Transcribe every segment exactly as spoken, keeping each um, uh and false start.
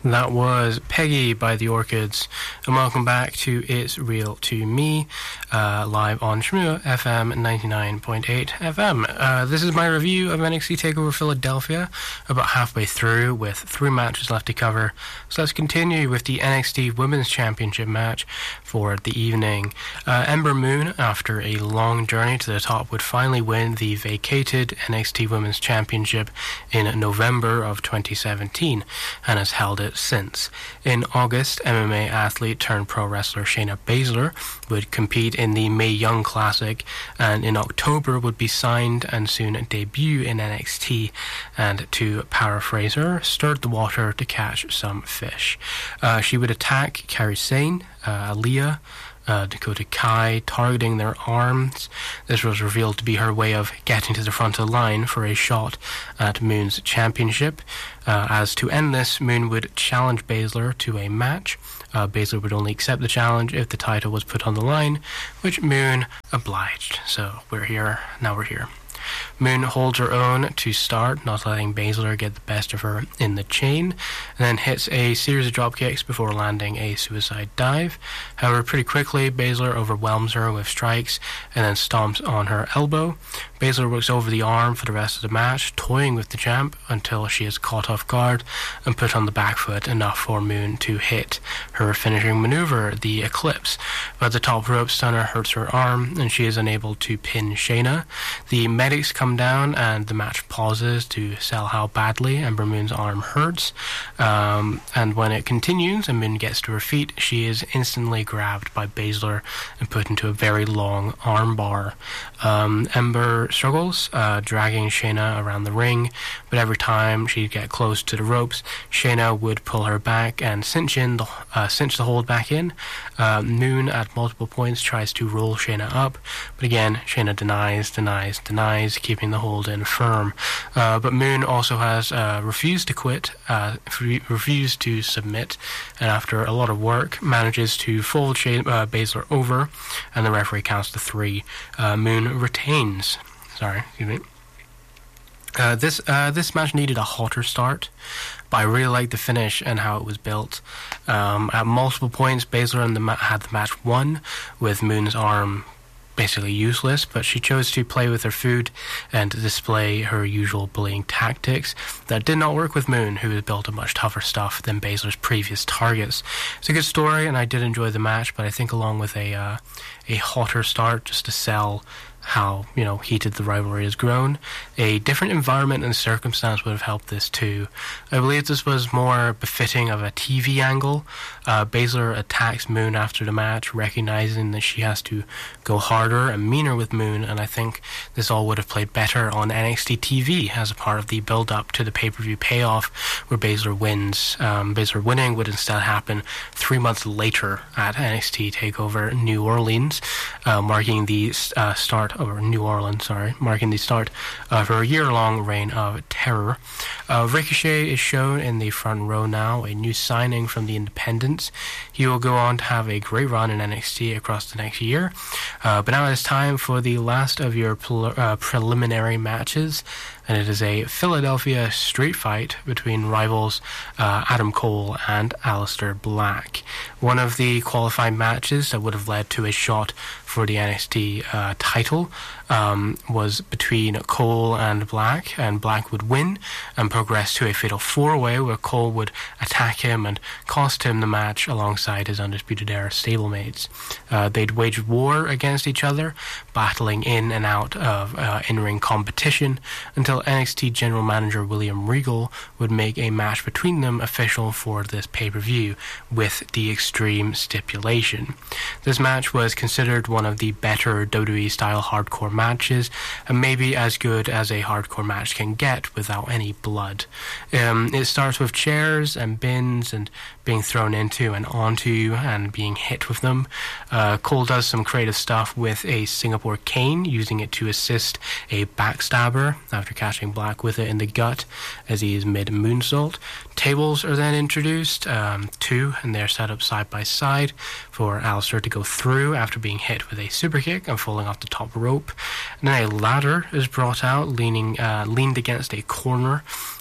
That was Peggy by the Orchids, and welcome back to It's Real to Me, uh, live on Shmoo F M ninety-nine point eight F M. Uh, this is my review of N X T TakeOver Philadelphia, about halfway through with three matches left to cover. So let's continue with the N X T Women's Championship match for the evening. Uh, Ember Moon, after a long journey to the top, would finally win the vacated N X T Women's Championship in November of twenty seventeen, and has held it since. In August, M M A athlete turned pro wrestler Shayna Baszler would compete in the Mae Young Classic, and in October would be signed and soon debut in N X T, and to paraphrase her, stirred the water to catch some fish. Uh, she would attack Kairi Sane, uh, Aaliyah, Uh, Dakota Kai, targeting their arms. This was revealed to be her way of getting to the front of the line for a shot at Moon's championship. Uh, as to end this, Moon would challenge Baszler to a match. Uh, Baszler would only accept the challenge if the title was put on the line, which Moon obliged. So we're here, now we're here. Moon holds her own to start, not letting Baszler get the best of her in the chain, and then hits a series of dropkicks before landing a suicide dive. However, pretty quickly, Baszler overwhelms her with strikes and then stomps on her elbow. Baszler works over the arm for the rest of the match, toying with the champ until she is caught off guard and put on the back foot, enough for Moon to hit her finishing maneuver, the Eclipse. But the top rope stunner hurts her arm, and she is unable to pin Shayna. The medics come down, and the match pauses to sell how badly Ember Moon's arm hurts. Um, and when it continues and Moon gets to her feet, she is instantly grabbed by Baszler and put into a very long arm bar. Um, Ember struggles, uh, dragging Shayna around the ring, but every time she'd get close to the ropes, Shayna would pull her back and cinch in the uh, cinch the hold back in. Uh, Moon at multiple points tries to roll Shayna up, but again, Shayna denies, denies, denies, keeping the hold in firm. Uh, but Moon also has uh, refused to quit, uh, re- refused to submit, and after a lot of work, manages to fold Shayna, uh, Baszler over, and the referee counts to three. Uh, Moon retains. Sorry, excuse me. Uh, this uh, this match needed a hotter start, but I really liked the finish and how it was built. Um, at multiple points, Baszler and the ma- had the match won, with Moon's arm basically useless, but she chose to play with her food and to display her usual bullying tactics that did not work with Moon, who has built a much tougher stuff than Baszler's previous targets. It's a good story, and I did enjoy the match, but I think along with a uh, a hotter start, just to sell how, you know, heated the rivalry has grown, a different environment and circumstance would have helped this too. I believe this was more befitting of a T V angle. Uh, Baszler attacks Moon after the match, recognizing that she has to go harder and meaner with Moon, and I think this all would have played better on N X T T V as a part of the build-up to the pay-per-view payoff where Baszler wins. Um, Baszler winning would instead happen three months later at N X T TakeOver New Orleans, uh, marking the uh, start or New Orleans, sorry, marking the start of her year-long reign of terror. Uh, Ricochet is shown in the front row now, a new signing from the Independents. He will go on to have a great run in N X T across the next year. Uh, but now it's time for the last of your pre- uh, preliminary matches, and it is a Philadelphia street fight between rivals uh, Adam Cole and Aleister Black. One of the qualifying matches that would have led to a shot for the N X T uh, title um, was between Cole and Black, and Black would win and progress to a fatal four-way where Cole would attack him and cost him the match alongside his Undisputed Era stablemates. Uh, they'd wage war against each other, battling in and out of uh, in-ring competition until N X T General Manager William Regal would make a match between them official for this pay-per-view with the Extreme stipulation. This match was considered one of the better W W E-style hardcore matches, and maybe as good as a hardcore match can get without any blood. Um, it starts with chairs and bins and being thrown into and onto and being hit with them. Uh, Cole does some creative stuff with a Singapore cane, using it to assist a backstabber after catching Black with it in the gut as he is mid-moonsault. Tables are then introduced, um, two, and they're set up side by side for Aleister to go through after being hit with a super kick and falling off the top rope. And then a ladder is brought out, leaning uh, leaned against a corner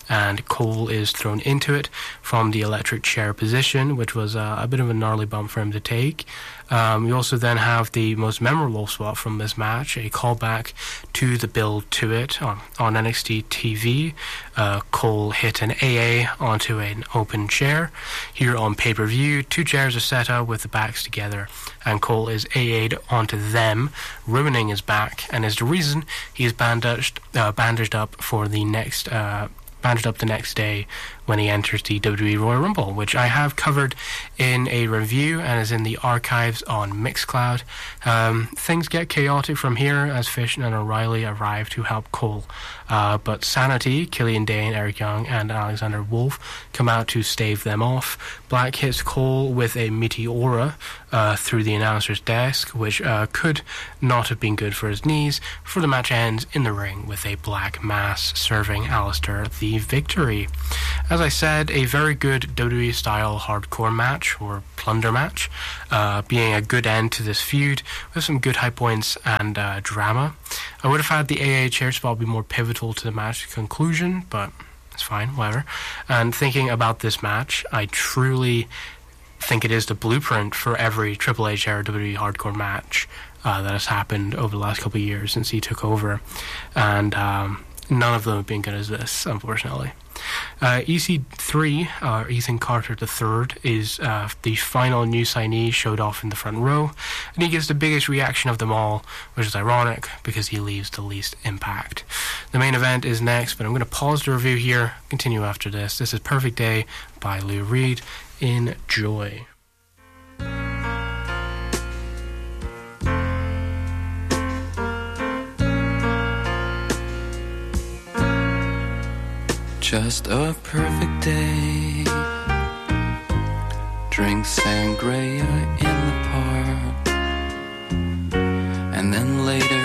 and Cole is thrown into it from the electric chair position, which was uh, a bit of a gnarly bump for him to take. Um, we also then have the most memorable spot from this match, a callback to the build to it on, on N X T T V. Uh, Cole hit an A A onto an open chair. Here on pay-per-view, two chairs are set up with the backs together, and Cole is A A'd onto them, ruining his back, and is the reason he is bandaged, uh, bandaged up for the next... Uh, bandaged up the next day when he enters the W W E Royal Rumble, which I have covered in a review and is in the archives on Mixcloud. Um, things get chaotic from here as Fish and O'Reilly arrive to help Cole, uh, but Sanity, Killian Dane, Eric Young, and Alexander Wolf come out to stave them off. Black hits Cole with a Meteora uh, through the announcer's desk, which uh, could not have been good for his knees, for the match ends in the ring with a Black Mass serving Alistair the victory. As I said, a very good W W E-style hardcore match, or plunder match, uh, being a good end to this feud, with some good high points and uh, drama. I would have had the A A chair spot be more pivotal to the match conclusion, but it's fine, whatever. And thinking about this match, I truly think it is the blueprint for every Triple H era W W E hardcore match uh, that has happened over the last couple of years since he took over. And um, none of them have been good as this, unfortunately. Uh, E C three, or Ethan Carter the third, is uh, the final new signee showed off in the front row, and he gets the biggest reaction of them all, which is ironic because he leaves the least impact. The main event is next, but I'm going to pause the review here, continue after this. This is Perfect Day by Lou Reed. Enjoy. Just a perfect day. Drink sangria in the park, and then later